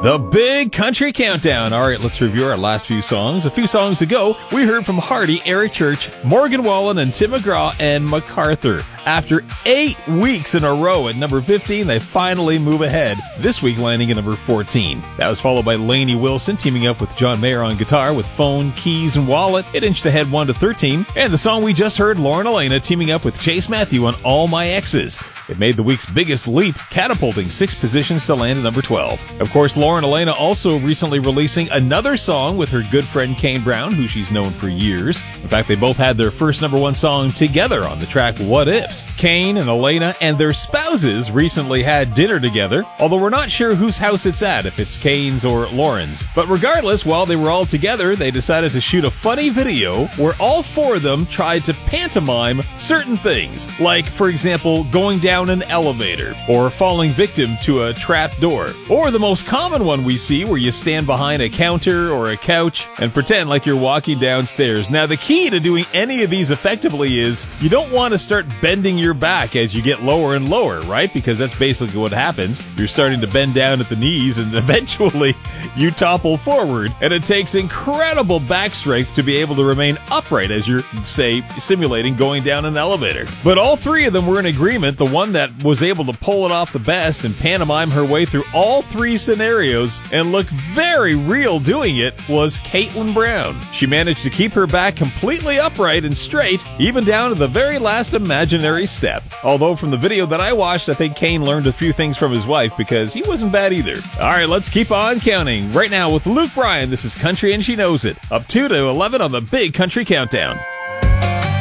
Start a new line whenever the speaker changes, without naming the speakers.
The Big Country Countdown. All right, let's review our last few songs. A few songs ago, we heard from Hardy, Eric Church, Morgan Wallen, and Tim McGraw, and MacArthur. After 8 weeks in a row at number 15, they finally move ahead, this week landing at number 14. That was followed by Lainey Wilson teaming up with John Mayer on guitar with Phone, Keys, and Wallet. It inched ahead 1 to 13. And the song we just heard, Lauren Elena teaming up with Chase Matthew on All My Exes. It made the week's biggest leap, catapulting 6 positions to land at number 12. Of course, Lauren Elena also recently releasing another song with her good friend Kane Brown, who she's known for years. In fact, they both had their first number 1 song together on the track What Ifs. Kane and Elena and their spouses recently had dinner together, although we're not sure whose house it's at, if it's Kane's or Lauren's. But regardless, while they were all together, they decided to shoot a funny video where all 4 of them tried to pantomime certain things, like, for example, going down an elevator, or falling victim to a trap door, or the most common one we see where you stand behind a counter or a couch and pretend like you're walking downstairs. Now, the key to doing any of these effectively is you don't want to start bending your back as you get lower and lower, right? Because that's basically what happens. You're starting to bend down at the knees and eventually you topple forward, and it takes incredible back strength to be able to remain upright as you're, say, simulating going down an elevator. But all 3 of them were in agreement. The one that was able to pull it off the best and pantomime her way through all 3 scenarios and look very real doing it was Caitlin Brown. She managed to keep her back completely upright and straight, even down to the very last imaginary step. Although from the video that I watched, I think Kane learned a few things from his wife because he wasn't bad either. All right, let's keep on counting. Right now with Luke Bryan, this is Country and She Knows It. Up 2 to 11 on the Big Country Countdown.